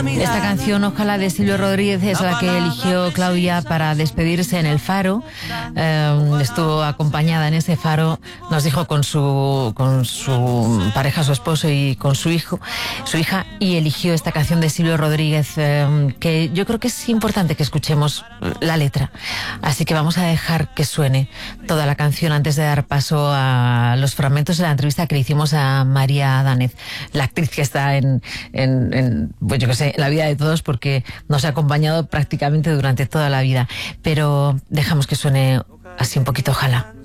Esta canción, Ojalá, de Silvio Rodríguez, es la que eligió Claudia para despedirse en el Faro. Estuvo acompañada en ese Faro, nos dijo con su pareja, su esposo, y con su hija, y eligió esta canción de Silvio Rodríguez, que yo creo que es importante que escuchemos la letra. Así que vamos a dejar que suene toda la canción antes de dar paso a los fragmentos de la entrevista que le hicimos a María Danez, la actriz que está pues yo qué sé, en la vida de todos, porque nos ha acompañado prácticamente durante toda la vida. Pero dejamos que suene así un poquito, Ojalá.